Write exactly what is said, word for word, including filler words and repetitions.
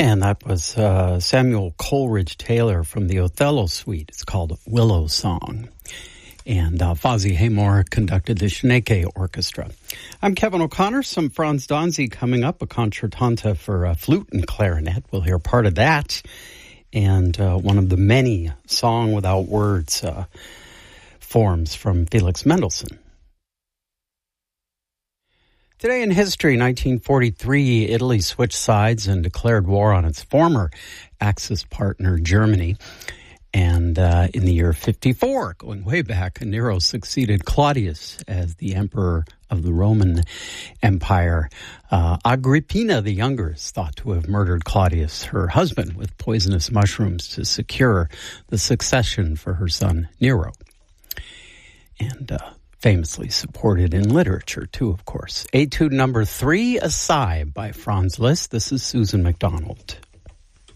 And that was uh, Samuel Coleridge Taylor from the Othello Suite. It's called Willow Song. And uh, Fozzie Haymore conducted the Shaneke Orchestra. I'm Kevin O'Connor. Some Franz Danzi coming up, a concertanta for uh, flute and clarinet. We'll hear part of that. And uh, one of the many song without words uh, forms from Felix Mendelssohn. Today in history, nineteen forty-three, Italy switched sides and declared war on its former Axis partner, Germany. And uh, in the year fifty-four, going way back, Nero succeeded Claudius as the emperor of the Roman Empire. Uh, Agrippina the Younger is thought to have murdered Claudius, her husband, with poisonous mushrooms to secure the succession for her son, Nero. And uh, famously supported in literature, too, of course. Etude number three, A Sigh by Franz Liszt. This is Susan MacDonald.